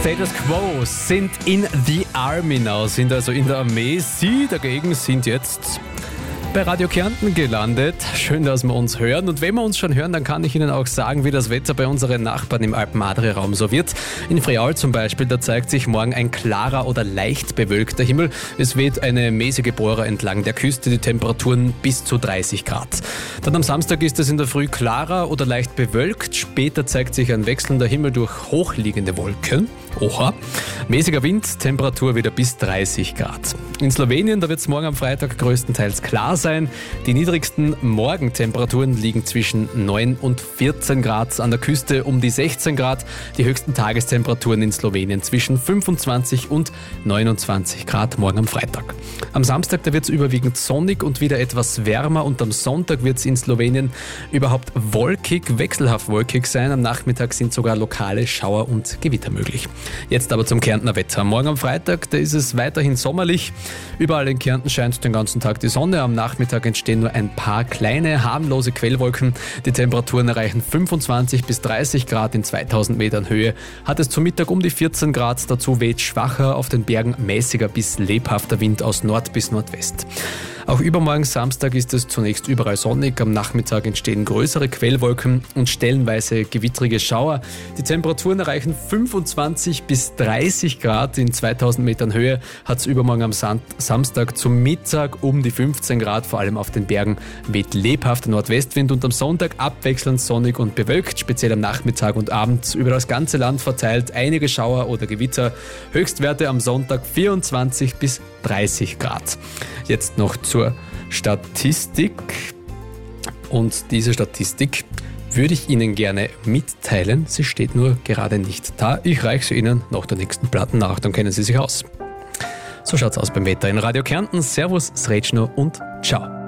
Status Quo sind in the Army now, sind also in der Armee. Sie dagegen sind jetzt bei Radio Kärnten gelandet. Schön, dass wir uns hören. Und wenn wir uns schon hören, dann kann ich Ihnen auch sagen, wie das Wetter bei unseren Nachbarn im Alpen-Adria-Raum so wird. In Friaul zum Beispiel, da zeigt sich morgen ein klarer oder leicht bewölkter Himmel. Es weht eine mäßige Bohrer entlang der Küste, die Temperaturen bis zu 30 Grad. Dann am Samstag ist es in der Früh klarer oder leicht bewölkt. Später zeigt sich ein wechselnder Himmel durch hochliegende Wolken. Oha. Mäßiger Wind, Temperatur wieder bis 30 Grad. In Slowenien, da wird es morgen am Freitag größtenteils klar sein. Die niedrigsten Morgentemperaturen liegen zwischen 9 und 14 Grad, an der Küste um die 16 Grad. Die höchsten Tagestemperaturen in Slowenien zwischen 25 und 29 Grad morgen am Freitag. Am Samstag, da wird es überwiegend sonnig und wieder etwas wärmer und am Sonntag wird es in Slowenien überhaupt wolkig, wechselhaft wolkig sein. Am Nachmittag sind sogar lokale Schauer und Gewitter möglich. Jetzt aber zum Kärntner Wetter. Morgen am Freitag, da ist es weiterhin sommerlich. Überall in Kärnten scheint den ganzen Tag die Sonne. Am Nachmittag entstehen nur ein paar kleine, harmlose Quellwolken. Die Temperaturen erreichen 25 bis 30 Grad in 2000 Metern Höhe. Hat es zum Mittag um die 14 Grad. Dazu weht schwacher, auf den Bergen mäßiger bis lebhafter Wind aus Nord bis Nordwest. Auch übermorgen Samstag ist es zunächst überall sonnig. Am Nachmittag entstehen größere Quellwolken und stellenweise gewittrige Schauer. Die Temperaturen erreichen 25 bis 30 Grad in 2000 Metern Höhe. Hat es übermorgen am Samstag zum Mittag um die 15 Grad. Vor allem auf den Bergen weht lebhafter Nordwestwind und am Sonntag abwechselnd sonnig und bewölkt. Speziell am Nachmittag und Abend über das ganze Land verteilt einige Schauer oder Gewitter. Höchstwerte am Sonntag 24 bis 30 Grad. Jetzt noch zur Statistik. Und diese Statistik würde ich Ihnen gerne mitteilen. Sie steht nur gerade nicht da. Ich reiche sie Ihnen nach der nächsten Platte nach, dann kennen Sie sich aus. So schaut's aus beim Wetter in Radio Kärnten. Servus, Srečno und ciao.